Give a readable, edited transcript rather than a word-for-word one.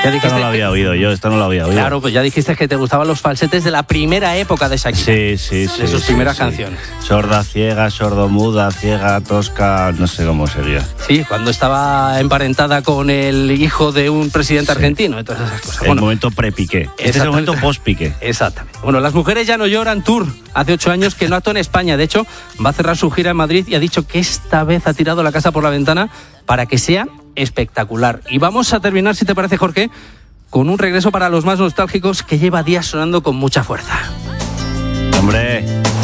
Esto no lo había oído yo, Claro, pues ya dijiste que te gustaban los falsetes de la primera época de Shakira. Sí. De sus primeras canciones. Sorda, ciega, sordomuda, ciega, tosca, no sé cómo sería. Sí, cuando estaba emparentada con el hijo de un presidente argentino y todas esas cosas. El momento pre-Piqué. Este es el momento post-Piqué. Exactamente. Bueno, Las Mujeres Ya No Lloran Tour. Hace 8 años que no actuó en España. De hecho, va a cerrar su gira en Madrid y ha dicho que esta vez ha tirado la casa por la ventana para que sea espectacular. Y vamos a terminar, si te parece, Jorge, con un regreso para los más nostálgicos que lleva días sonando con mucha fuerza. ¡Hombre!